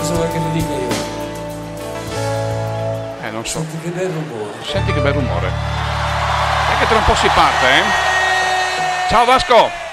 cosa vuoi che ti dica io? Non so. Senti che bel rumore. Senti che bel rumore. E che tra un po' si parte, eh? Ciao Vasco!